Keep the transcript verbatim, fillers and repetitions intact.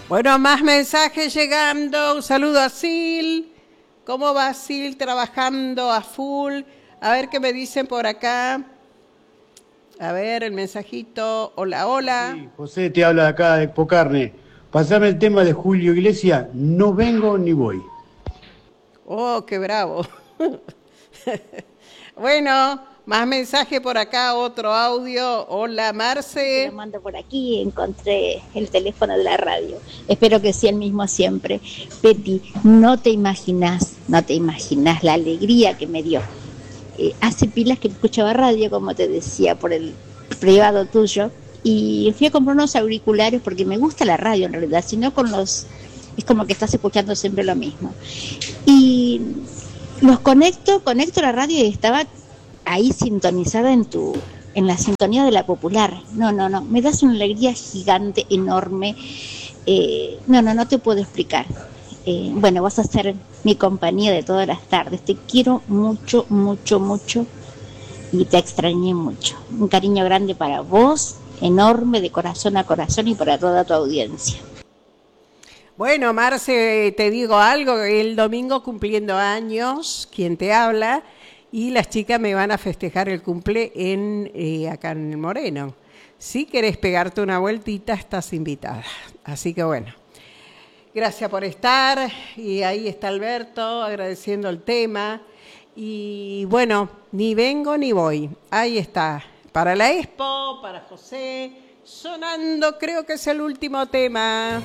Bueno, más mensajes llegando. Un saludo a Sil. ¿Cómo va Sil trabajando a full? A ver qué me dicen por acá. A ver, el mensajito. Hola, hola. Sí, José te habla de acá de Pocarne. Pasame el tema de Julio Iglesias. No vengo ni voy. Oh, qué bravo. Bueno, más mensaje por acá, otro audio. Hola, Te lo Marce. mando por aquí, encontré el teléfono de la radio. Espero que sea el mismo siempre. Peti, no te imaginas, no te imaginas la alegría que me dio. Eh, hace pilas que escuchaba radio, como te decía, por el privado tuyo, y fui a comprar unos auriculares porque me gusta la radio en realidad, sino con los... es como que estás escuchando siempre lo mismo. Y los conecto, conecto la radio y estaba ahí sintonizada en tu, en la sintonía de la popular. No, no, no, me das una alegría gigante, enorme. Eh, no, no, no te puedo explicar. Eh, bueno, vas a ser mi compañía de todas las tardes. Te quiero mucho, mucho, mucho y te extrañé mucho. Un cariño grande para vos, enorme, de corazón a corazón y para toda tu audiencia. Bueno, Marce, te digo algo, el domingo cumpliendo años, quien te habla, y las chicas me van a festejar el cumple en eh, acá en el Moreno. Si querés pegarte una vueltita, estás invitada. Así que bueno, gracias por estar, y ahí está Alberto agradeciendo el tema. Y bueno, ni vengo ni voy, ahí está, para la Expo, para José, sonando, creo que es el último tema.